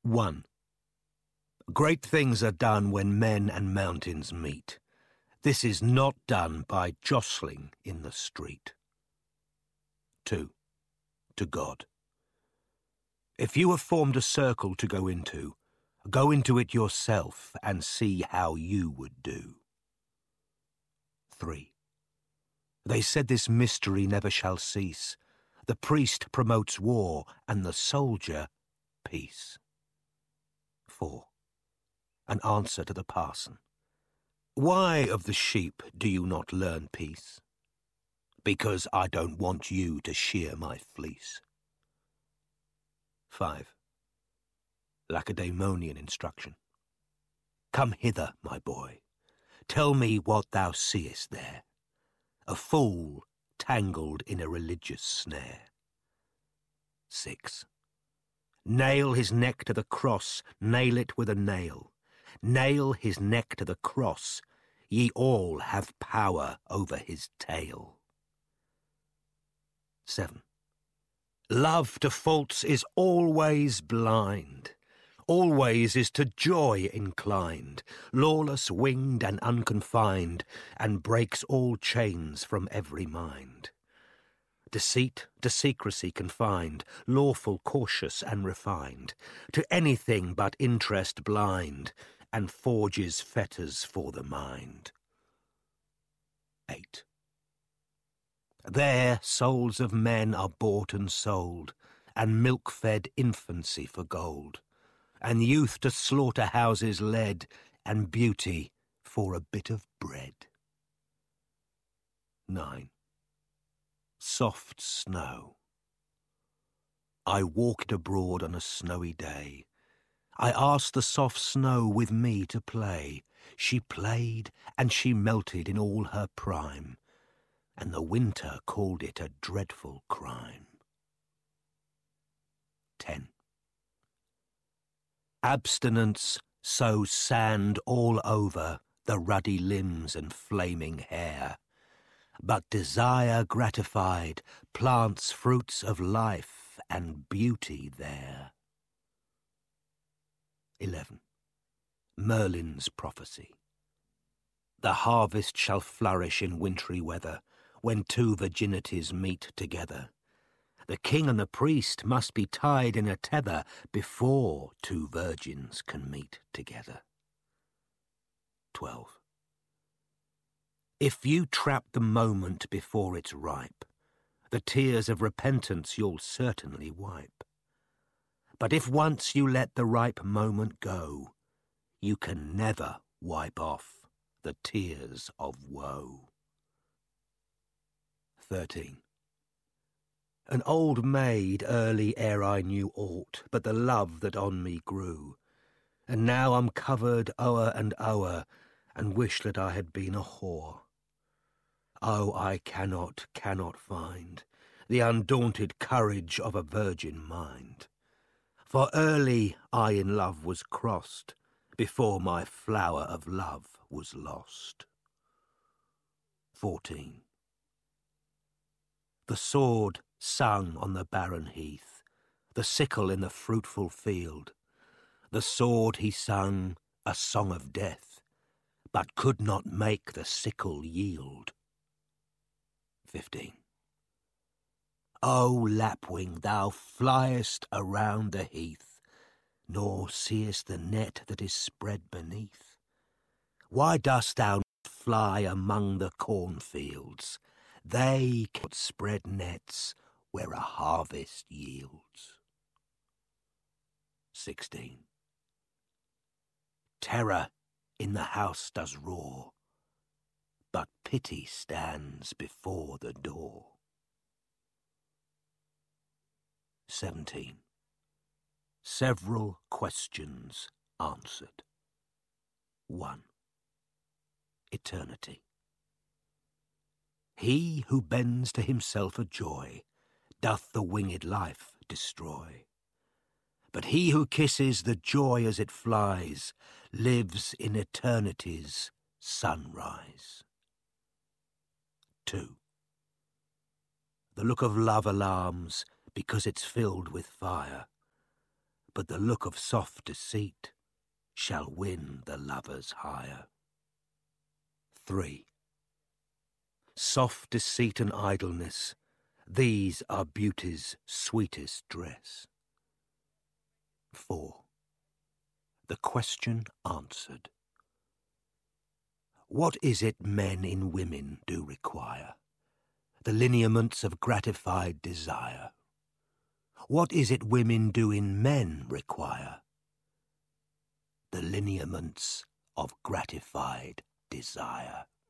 1. Great things are done when men and mountains meet. This is not done by jostling in the street. 2. To God. If you have formed a circle to go into it yourself and see how you would do. 3. They said this mystery never shall cease. The priest promotes war and the soldier peace. 4. An answer to the parson. Why of the sheep do you not learn peace? Because I don't want you to shear my fleece. 5. Lacedaemonian instruction. Come hither, my boy. Tell me what thou seest there. A fool tangled in a religious snare. 6. Nail his neck to the cross, nail it with a nail. Nail his neck to the cross, ye all have power over his tail. 7. Love to faults is always blind, always is to joy inclined, lawless, winged, and unconfined, and breaks all chains from every mind. Deceit to secrecy confined, lawful, cautious, and refined, to anything but interest blind, and forges fetters for the mind. 8. There souls of men are bought and sold, and milk-fed infancy for gold, and youth to slaughterhouses led, and beauty for a bit of bread. 9. Soft snow. I walked abroad on a snowy day. I asked the soft snow with me to play. She played, and she melted in all her prime, and the winter called it a dreadful crime. 10. Abstinence sows sand all over the ruddy limbs and flaming hair, but desire gratified plants fruits of life and beauty there. 11. Merlin's prophecy. The harvest shall flourish in wintry weather, when two virginities meet together. The king and the priest must be tied in a tether before two virgins can meet together. 12. If you trap the moment before it's ripe, the tears of repentance you'll certainly wipe. But if once you let the ripe moment go, you can never wipe off the tears of woe. 13. An old maid early ere I knew aught but the love that on me grew, and now I'm covered o'er and o'er, and wish that I had been a whore. Oh, I cannot find the undaunted courage of a virgin mind, for early I in love was crossed, before my flower of love was lost. 14. The sword sung on the barren heath, the sickle in the fruitful field. The sword he sung a song of death, but could not make the sickle yield. 15. O lapwing, thou fliest around the heath, nor seest the net that is spread beneath. Why dost thou not fly among the cornfields? They cannot spread nets where a harvest yields. 16. Terror in the house does roar, but pity stands before the door. 17. Several questions answered. 1. Eternity. He who bends to himself a joy doth the winged life destroy. But he who kisses the joy as it flies lives in eternity's sunrise. 2. The look of love alarms because it's filled with fire, but the look of soft deceit shall win the lover's hire. 3. Soft deceit and idleness, these are beauty's sweetest dress. 4. The question answered. What is it men in women do require? The lineaments of gratified desire. What is it women do in men require? The lineaments of gratified desire.